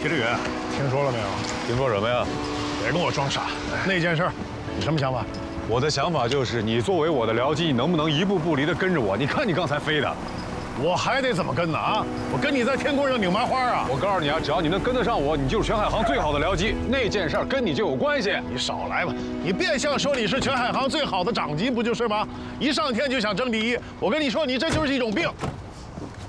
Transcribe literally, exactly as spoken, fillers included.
铁志宇，听说了没有？ 听说什么呀？ 别跟我装傻。那件事，你什么想法？ 我的想法就是，你作为我的僚机，你能不能一步不离的跟着我？你看你刚才飞的， 我还得怎么跟呢？啊，我跟你在天空上拧麻花啊！ 我告诉你啊，只要你能跟得上我，你就是全海航最好的僚机。那件事跟你就有关系。 你少来吧！你变相说你是全海航最好的长机，不就是吗？一上天就想争第一，我跟你说，你这就是一种病。